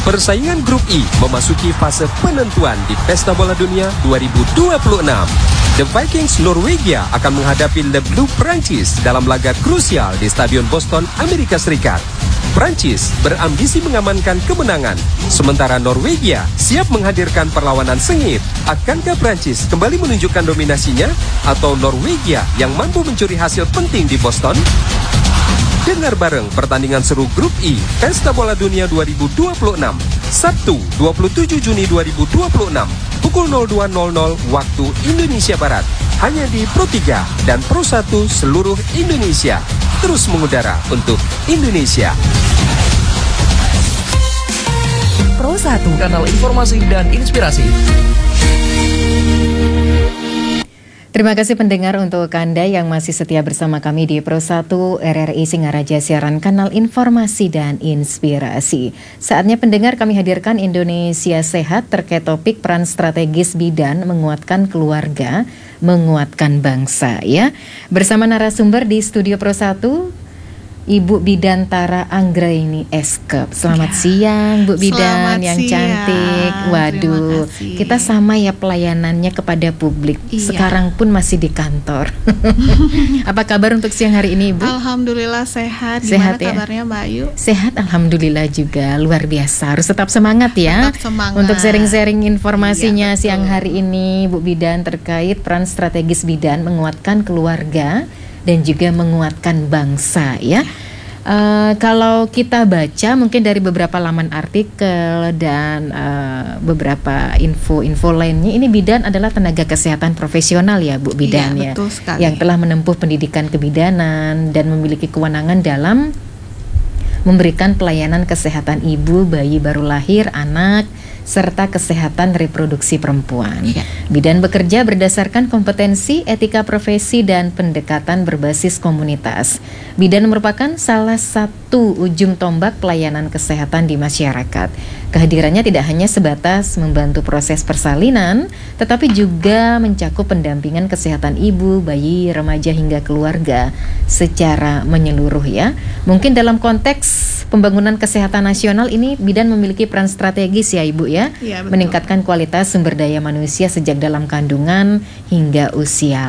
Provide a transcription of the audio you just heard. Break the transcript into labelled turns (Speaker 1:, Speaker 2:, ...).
Speaker 1: Persaingan Grup I memasuki fase penentuan di Pesta Bola Dunia 2026. The Vikings Norwegia akan menghadapi Le Bleu Prancis dalam laga krusial di Stadion Boston, Amerika Serikat. Prancis berambisi mengamankan kemenangan, sementara Norwegia siap menghadirkan perlawanan sengit. Akankah Prancis kembali menunjukkan dominasinya, atau Norwegia yang mampu mencuri hasil penting di Boston? Dengar bareng pertandingan seru Grup I Pesta Bola Dunia 2026 Sabtu 27 Juni 2026 pukul 02.00 waktu Indonesia Barat, hanya di Pro 3 dan Pro 1 seluruh Indonesia. Terus mengudara untuk Indonesia.
Speaker 2: Pro 1, kanal informasi dan inspirasi.
Speaker 3: Terima kasih pendengar untuk Anda yang masih setia bersama kami di Pro 1 RRI Singaraja, siaran kanal informasi dan inspirasi. Saatnya pendengar kami hadirkan Indonesia Sehat terkait topik peran strategis bidan menguatkan keluarga, menguatkan bangsa ya. Bersama narasumber di studio Pro 1, Ibu Bidan Tara Anggraini Eskep. Selamat siang Bu Bidan yang siang. Cantik. Waduh, kita sama ya pelayanannya kepada publik. Iya. Sekarang pun masih di kantor. Apa kabar untuk siang hari ini Ibu?
Speaker 4: Alhamdulillah sehat.
Speaker 3: Sehat ya?
Speaker 4: Kabarnya Mbak Ayu?
Speaker 3: Sehat, alhamdulillah juga. Luar biasa. Harus tetap semangat ya.
Speaker 4: Tetap semangat.
Speaker 3: Untuk sharing-sharing informasinya
Speaker 4: iya,
Speaker 3: siang hari ini Bu Bidan terkait peran strategis bidan menguatkan keluarga dan juga menguatkan bangsa ya. Kalau kita baca mungkin dari beberapa laman artikel dan beberapa info lainnya, ini bidan adalah tenaga kesehatan profesional ya Bu Bidan ya,
Speaker 4: betul sekali.
Speaker 3: Yang telah menempuh pendidikan kebidanan dan memiliki kewenangan dalam memberikan pelayanan kesehatan ibu, bayi baru lahir, anak, serta kesehatan reproduksi perempuan. Ya. Bidan bekerja berdasarkan kompetensi, etika profesi, dan pendekatan berbasis komunitas. Bidan merupakan salah satu ujung tombak pelayanan kesehatan di masyarakat. Kehadirannya tidak hanya sebatas membantu proses persalinan, tetapi juga mencakup pendampingan kesehatan ibu, bayi, remaja, hingga keluarga secara menyeluruh ya. Mungkin dalam konteks pembangunan kesehatan nasional ini bidan memiliki peran strategis ya Ibu ya,
Speaker 4: betul.
Speaker 3: Meningkatkan kualitas sumber daya manusia sejak dalam kandungan hingga usia